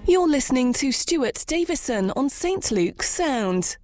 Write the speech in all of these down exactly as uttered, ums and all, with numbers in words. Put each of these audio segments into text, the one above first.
You're listening to Stuart Davison on Saint Luke's Sound.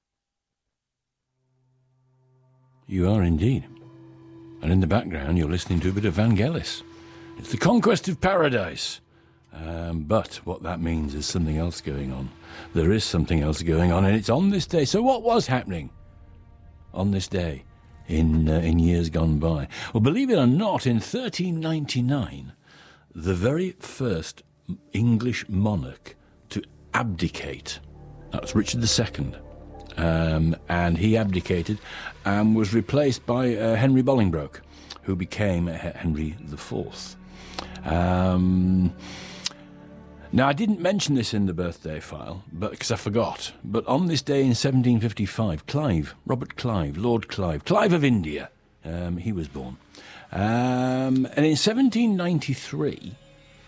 You are indeed. And in the background, you're listening to a bit of Vangelis. It's the Conquest of Paradise. Um, but what that means is something else going on. There is something else going on, and it's on this day. So what was happening on this day in uh, in years gone by? Well, believe it or not, in thirteen ninety-nine, the very first English monarch to abdicate, that was Richard the Second. Um, and he abdicated and was replaced by uh, Henry Bolingbroke, who became Henry the Fourth. Um, now, I didn't mention this in the birthday file, but because I forgot. But on this day in seventeen fifty-five, Clive, Robert Clive, Lord Clive, Clive of India, um, he was born. Um, and in seventeen ninety-three,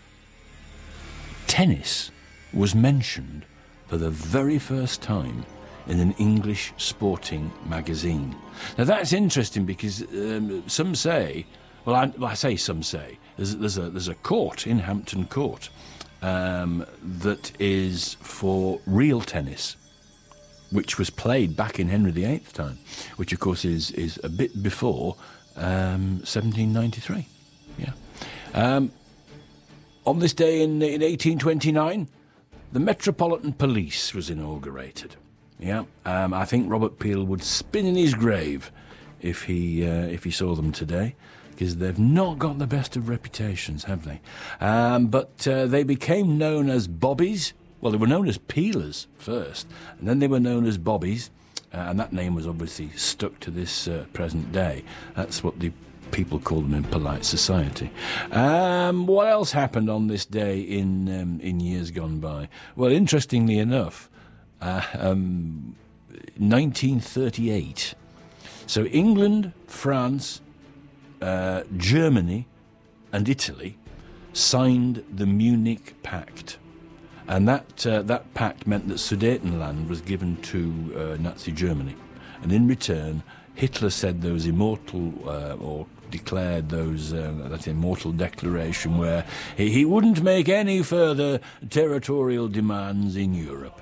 tennis was mentioned for the very first time in an English sporting magazine. Now that's interesting because um, some say, well I, well, I say some say, there's, there's, a, there's a court in Hampton Court um, that is for real tennis, which was played back in Henry the Eighth's time, which of course is, is a bit before um, seventeen ninety-three. Yeah. Um, on this day in, in eighteen twenty-nine, the Metropolitan Police was inaugurated. Yeah, um, I think Robert Peel would spin in his grave if he uh, if he saw them today, because they've not got the best of reputations, have they? Um, but uh, they became known as bobbies. Well, they were known as peelers first, and then they were known as bobbies, uh, and that name was obviously stuck to this uh, present day. That's what the people call them in polite society. Um, what else happened on this day in um, in years gone by? Well, interestingly enough, Uh, um, nineteen thirty-eight. So England, France, uh, Germany and Italy signed the Munich Pact. And that uh, that pact meant that Sudetenland was given to uh, Nazi Germany. And in return, Hitler said those immortal, uh, or declared those uh, that immortal declaration where he, he wouldn't make any further territorial demands in Europe.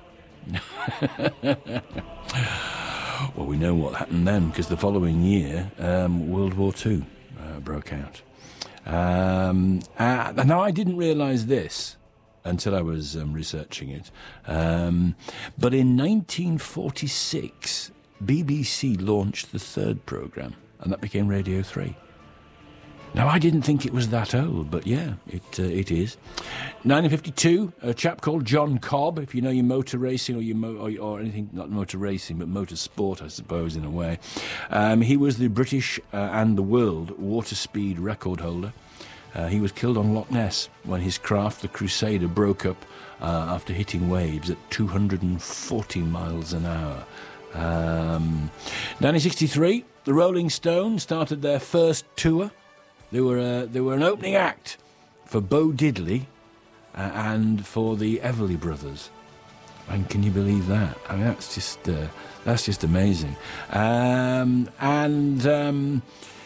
Well, we know what happened then, because the following year, um, World War Two uh, broke out. Um, uh, now, I didn't realise this until I was um, researching it, um, but in nineteen forty-six, B B C launched the third programme, and that became Radio three. Now, I didn't think it was that old, but yeah, it uh, it is. nineteen fifty-two, a chap called John Cobb, if you know your motor racing or your mo- or, or anything, not motor racing, but motor sport, I suppose, in a way. Um, he was the British uh, and the world water speed record holder. Uh, he was killed on Loch Ness when his craft, the Crusader, broke up uh, after hitting waves at two hundred forty miles an hour. Um, nineteen sixty-three, the Rolling Stones started their first tour. They were uh, they were an opening act for Bo Diddley uh, and for the Everly Brothers. And can you believe that? I mean, that's just uh, that's just amazing. Um, and um,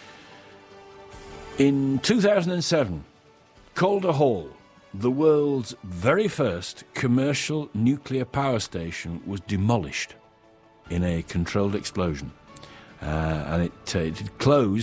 in two thousand seven, Calder Hall, the world's very first commercial nuclear power station, was demolished in a controlled explosion, uh, and it, uh, it closed.